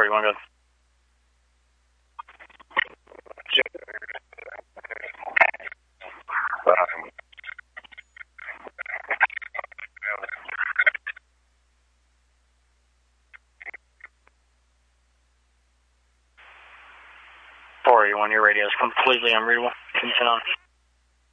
4, you want to go? Four, you want your radio is completely unreadable. Can you turn on?